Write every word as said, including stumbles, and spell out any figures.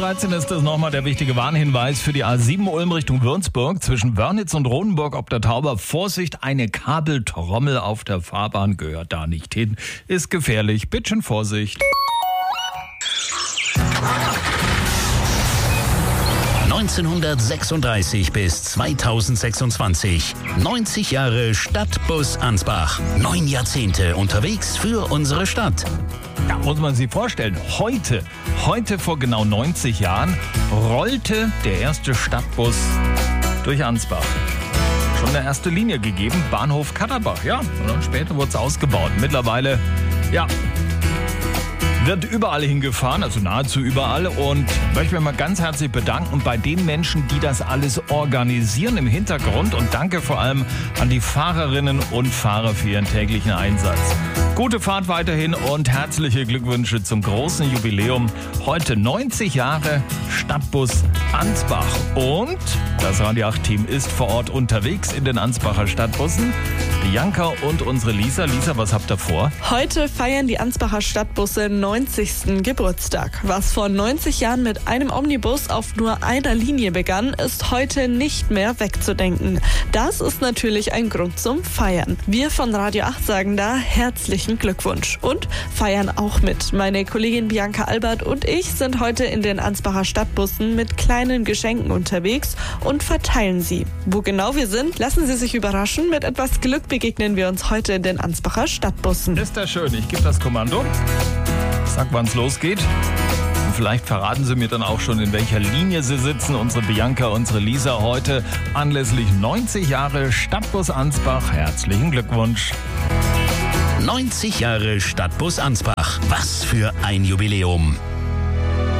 dreizehn ist das nochmal der wichtige Warnhinweis für die A sieben Ulm Richtung Würzburg. Zwischen Wörnitz und Rodenburg ob der Tauber. Vorsicht, eine Kabeltrommel auf der Fahrbahn gehört da nicht hin. Ist gefährlich. Bittchen Vorsicht. neunzehnhundertsechsunddreißig bis zweitausendsechsundzwanzig. neunzig Jahre Stadtbus Ansbach. Neun Jahrzehnte unterwegs für unsere Stadt. Ja, muss man sich vorstellen, heute, heute vor genau neunzig Jahren rollte der erste Stadtbus durch Ansbach. Schon eine erste Linie gegeben, Bahnhof Katterbach, ja. Und dann später wurde es ausgebaut. Mittlerweile, ja, wird überall hingefahren, also nahezu überall, und möchte mich mal ganz herzlich bedanken bei den Menschen, die das alles organisieren im Hintergrund, und danke vor allem an die Fahrerinnen und Fahrer für ihren täglichen Einsatz. Gute Fahrt weiterhin und herzliche Glückwünsche zum großen Jubiläum. Heute neunzig Jahre Stadtbus Ansbach, und das Radio acht Team ist vor Ort unterwegs in den Ansbacher Stadtbussen. Bianca und unsere Lisa. Lisa, was habt ihr vor? Heute feiern die Ansbacher Stadtbusse neunzigsten Geburtstag. Was vor neunzig Jahren mit einem Omnibus auf nur einer Linie begann, ist heute nicht mehr wegzudenken. Das ist natürlich ein Grund zum Feiern. Wir von Radio acht sagen da herzlichen Glückwunsch und feiern auch mit. Meine Kollegin Bianca Albert und ich sind heute in den Ansbacher Stadtbussen mit kleinen Geschenken unterwegs und verteilen sie. Wo genau wir sind, lassen Sie sich überraschen. Mit etwas Glück begegnen wir uns heute in den Ansbacher Stadtbussen. Ist das schön. Ich gebe das Kommando. Sag, wann es losgeht. Und vielleicht verraten Sie mir dann auch schon, in welcher Linie Sie sitzen. Unsere Bianca, unsere Lisa heute anlässlich neunzig Jahre Stadtbus Ansbach. Herzlichen Glückwunsch. neunzig Jahre Stadtbus Ansbach. Was für ein Jubiläum.